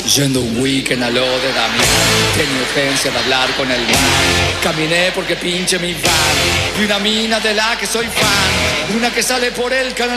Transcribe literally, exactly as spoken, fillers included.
Yendo un weekend a lo de Damián, tenía urgencia de hablar con el man. Caminé porque pinche mi van. Y una mina de la que soy fan, una que sale por el canal